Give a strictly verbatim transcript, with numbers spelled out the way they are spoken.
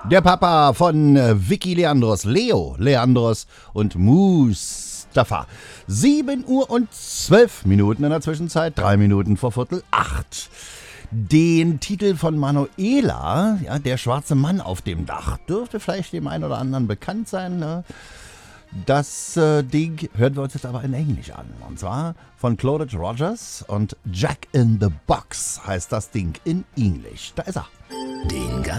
Der Papa von äh, Vicky Leandros, Leo Leandros und Mustafa. sieben Uhr und zwölf Minuten in der Zwischenzeit, drei Minuten vor Viertel acht. Den Titel von Manuela, ja, Der schwarze Mann auf dem Dach, dürfte vielleicht dem einen oder anderen bekannt sein. Ne? Das äh, Ding hören wir uns jetzt aber in Englisch an. Und zwar von Claudette Rogers und Jack in the Box heißt das Ding in Englisch. Da ist er. Den